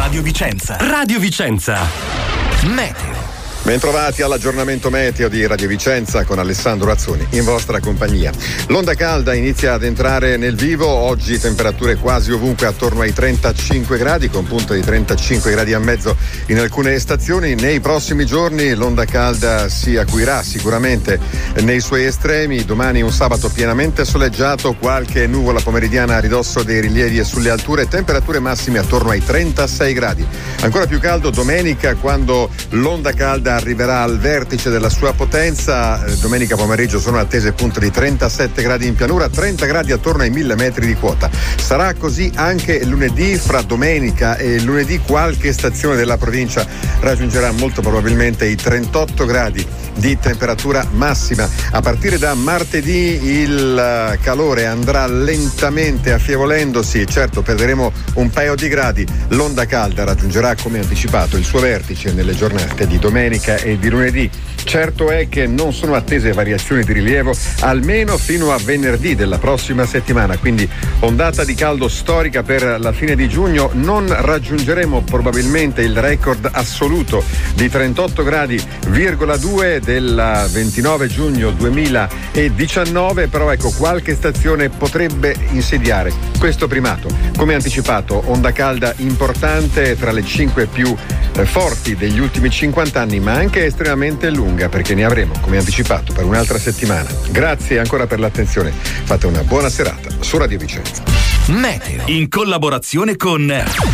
Radio Vicenza. Radio Vicenza. Meteo. Bentrovati all'aggiornamento meteo di Radio Vicenza con Alessandro Azzoni in vostra compagnia. L'onda calda inizia ad entrare nel vivo, oggi temperature quasi ovunque attorno ai 35 gradi con punte di 35 gradi e mezzo in alcune stazioni. Nei prossimi giorni l'onda calda si acuirà sicuramente nei suoi estremi. Domani un sabato pienamente soleggiato, qualche nuvola pomeridiana a ridosso dei rilievi e sulle alture, temperature massime attorno ai 36 gradi. Ancora più caldo domenica, quando l'onda calda arriverà al vertice della sua potenza. Domenica pomeriggio sono attese punte di 37 gradi in pianura, 30 gradi attorno ai 1000 metri di quota. Sarà così anche lunedì. Fra domenica e lunedì qualche stazione della provincia raggiungerà molto probabilmente i 38 gradi di temperatura massima. A partire da martedì il calore andrà lentamente affievolendosi, certo perderemo un paio di gradi. L'onda calda raggiungerà, come anticipato, il suo vertice nelle giornate di domenica e di lunedì. Certo è che non sono attese variazioni di rilievo almeno fino a venerdì della prossima settimana, quindi ondata di caldo storica per la fine di giugno. Non raggiungeremo probabilmente il record assoluto di 38 gradi,2 del 29 giugno 2019, però ecco, qualche stazione potrebbe insediare questo primato. Come anticipato, onda calda importante, tra le 5 più forti degli ultimi 50 anni, ma anche estremamente lunga, perché ne avremo, come anticipato, per un'altra settimana. Grazie ancora per l'attenzione. Fate una buona serata su Radio Vicenza. Meteo, in collaborazione con...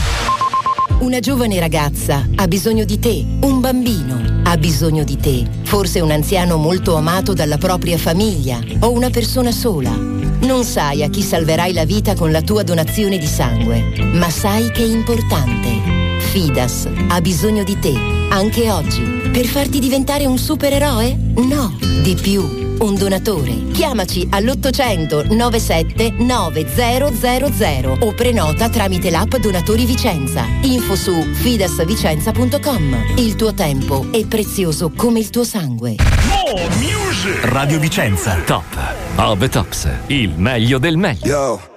Una giovane ragazza ha bisogno di te, un bambino ha bisogno di te, forse un anziano molto amato dalla propria famiglia o una persona sola. Non sai a chi salverai la vita con la tua donazione di sangue, ma sai che è importante. Fidas ha bisogno di te, anche oggi, per farti diventare un supereroe? No, di più. Un donatore. Chiamaci all'800 97 9000 o prenota tramite l'app Donatori Vicenza. Info su fidasvicenza.com. Il tuo tempo è prezioso come il tuo sangue. Radio Vicenza. Top of the tops. Il meglio del meglio. Yo.